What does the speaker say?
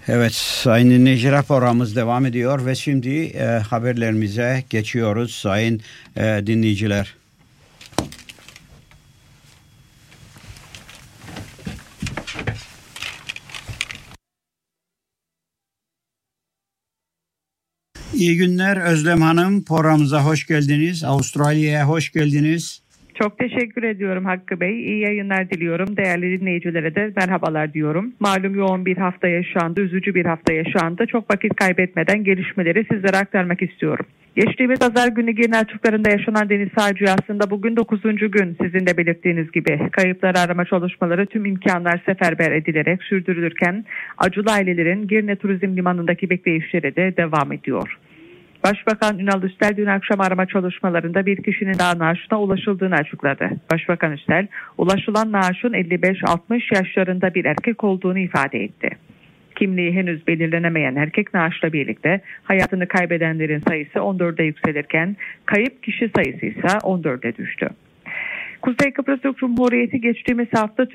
Evet, sayın dinleyiciler, programımız devam ediyor ve şimdi haberlerimize geçiyoruz sayın dinleyiciler. İyi günler Özlem Hanım, programımıza hoş geldiniz. Avustralya'ya hoş geldiniz. Çok teşekkür ediyorum Hakkı Bey. İyi yayınlar diliyorum. Değerli dinleyicilere de merhabalar diyorum. Malum yoğun bir hafta yaşandı, üzücü bir hafta yaşandı. Çok vakit kaybetmeden gelişmeleri sizlere aktarmak istiyorum. Geçtiğimiz pazar günü Girne açıklarında yaşanan deniz faciasında bugün 9. gün sizin de belirttiğiniz gibi kayıpları arama çalışmaları tüm imkanlar seferber edilerek sürdürülürken acılı ailelerin Girne Turizm Limanı'ndaki bekleyişleri de devam ediyor. Başbakan Ünal Üstel dün akşam arama çalışmalarında bir kişinin daha naaşına ulaşıldığını açıkladı. Başbakan Üstel, ulaşılan naaşın 55-60 yaşlarında bir erkek olduğunu ifade etti. Kimliği henüz belirlenemeyen erkek naaşla birlikte hayatını kaybedenlerin sayısı 14'e yükselirken kayıp kişi sayısı ise 14'e düştü. Kuzey Kıbrıs Türk Cumhuriyeti geçtiğimiz hafta